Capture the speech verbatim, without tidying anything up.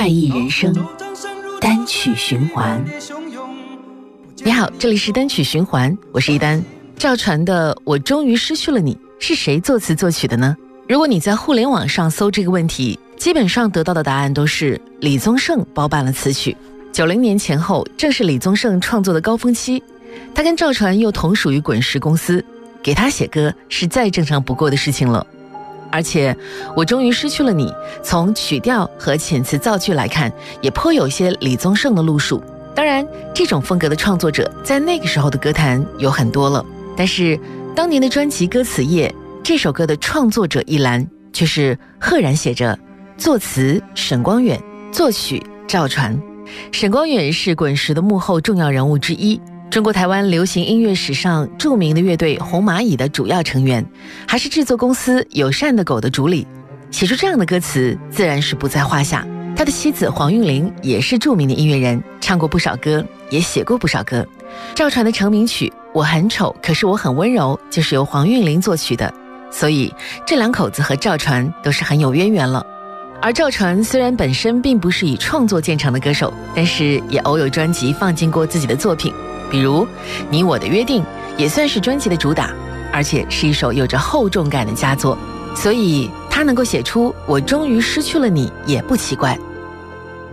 怪异人生单曲循环。你好，这里是单曲循环，我是一丹。赵传的《我终于失去了你》是谁作词作曲的呢？如果你在互联网上搜这个问题，基本上得到的答案都是李宗盛包办了词曲。九零年前后正是李宗盛创作的高峰期，他跟赵传又同属于滚石公司，给他写歌是再正常不过的事情了。而且我终于失去了你，从曲调和遣词造句来看，也颇有些李宗盛的路数。当然，这种风格的创作者在那个时候的歌坛有很多了，但是当年的专辑歌词页，这首歌的创作者一栏却是赫然写着作词沈光远，作曲赵传。沈光远是滚石的幕后重要人物之一，中国台湾流行音乐史上著名的乐队红蚂蚁的主要成员，还是制作公司友善的狗的主理。写出这样的歌词自然是不在话下。他的妻子黄韵玲也是著名的音乐人，唱过不少歌，也写过不少歌。赵传的成名曲《我很丑可是我很温柔》就是由黄韵玲作曲的，所以这两口子和赵传都是很有渊源了。而赵传虽然本身并不是以创作见长的歌手，但是也偶有专辑放进过自己的作品，比如《你我的约定》也算是专辑的主打，而且是一首有着厚重感的佳作，所以他能够写出《我终于失去了你》也不奇怪。